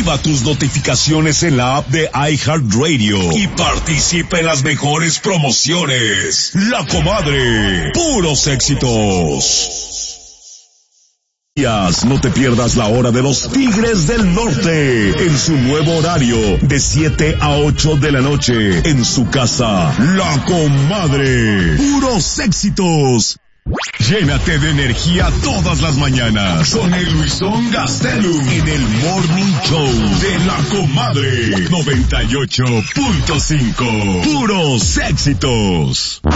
Activa tus notificaciones en la app de iHeartRadio y participa en las mejores promociones. La Comadre, puros éxitos. No te pierdas la hora de los Tigres del Norte en su nuevo horario de 7 a 8 de la noche en su casa. La Comadre, puros éxitos. Llénate de energía todas las mañanas con el Luisón Gastelum en el Morning Show de La Comadre 98.5. Puros éxitos.